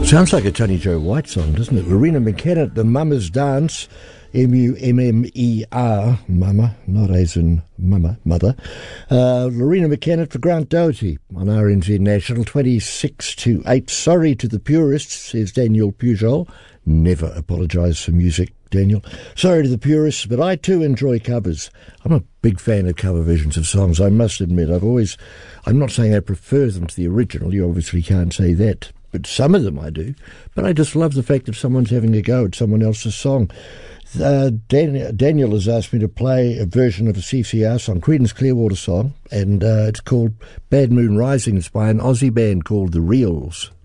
Sounds like a Johnny Joe White song, doesn't it? Lorena McKenna, The Mummer's Dance, M-U-M-M-E-R, Mama, not as in mama, mother. Lorena McKenna for Grant Doherty on RNZ National, 26-8. Sorry to the purists, says Daniel Pujol. Never apologise for music, Daniel. Sorry to the purists, but I too enjoy covers. I'm a big fan of cover versions of songs, I must admit. I'm not saying I prefer them to the original, you obviously can't say that. But some of them I do. But I just love the fact that someone's having a go at someone else's song. Daniel has asked me to play a version of a CCR song, Creedence Clearwater song, and it's called Bad Moon Rising. It's by an Aussie band called The Reals.